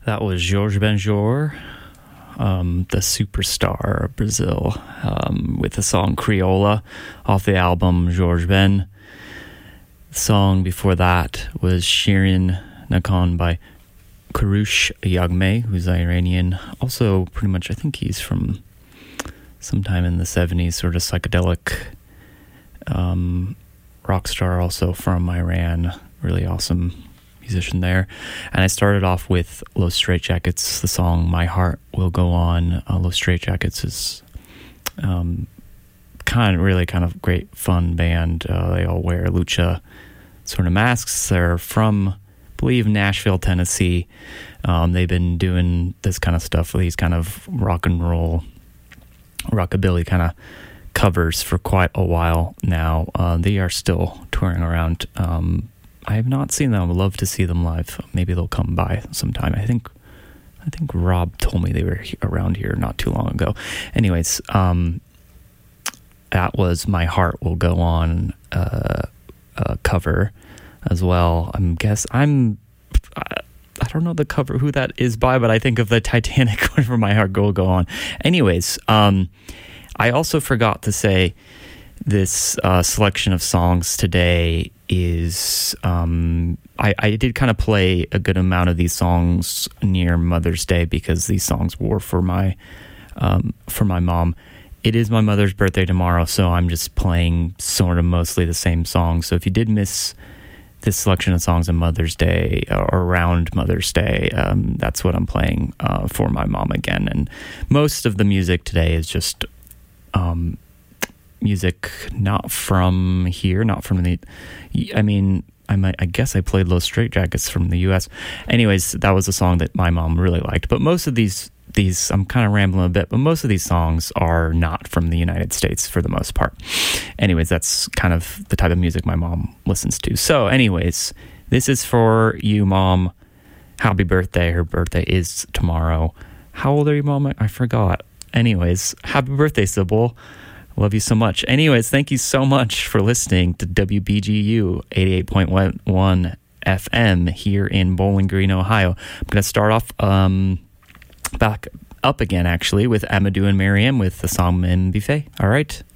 That was Jorge Benjor, the superstar of Brazil, with the song Crioula off the album Jorge Ben. The song before that was Shirin Nakan by Karush Yagme, who's Iranian. Also, pretty much, I think he's from sometime in the 70s, sort of psychedelic rock star, also from Iran. Really awesome musician there. And I started off with Los Straitjackets, the song My Heart Will Go On. Los Straitjackets is kind of great fun band. They all wear lucha sort of masks. They're from, I believe, Nashville, Tennessee. They've been doing this kind of stuff, these kind of rock and roll, rockabilly kind of covers for quite a while now. They are still touring around. I have not seen them. I would love to see them live. Maybe they'll come by sometime. I think Rob told me they were around here not too long ago. Anyways, that was My Heart Will Go On cover as well. I don't know the cover, who that is by, but I think of the Titanic one for My Heart Will Go On. Anyways, I also forgot to say this selection of songs today is I did kind of play a good amount of these songs near Mother's Day because these songs were for my mom. It is my mother's birthday tomorrow, so I'm just playing sort of mostly the same songs. So if you did miss this selection of songs on Mother's Day or around Mother's Day, that's what I'm playing for my mom again. And most of the music today is just music not from here, not from the... I guess I played Los Straitjackets from the U.S. Anyways, that was a song that my mom really liked. But most of these I'm kind of rambling a bit, but most of these songs are not from the United States for the most part. Anyways, that's kind of the type of music my mom listens to. So anyways, this is for you, Mom. Happy birthday. Her birthday is tomorrow. How old are you, Mom? I forgot. Anyways, happy birthday, Sybil. Love you so much. Anyways, thank you so much for listening to WBGU 88.1 FM here in Bowling Green, Ohio. I'm going to start off back up again, actually, with Amadou and Mariam with the song Men Buffet. All right.